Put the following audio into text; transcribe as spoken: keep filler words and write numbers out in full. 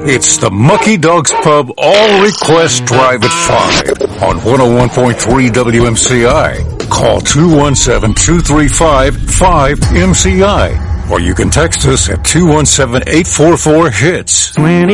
It's the Mucky Dogs Pub All Request Drive at five on one oh one point three W M C I. Call two one seven, two three five, five M C I or you can text us at two one seven, eight four four, HITS.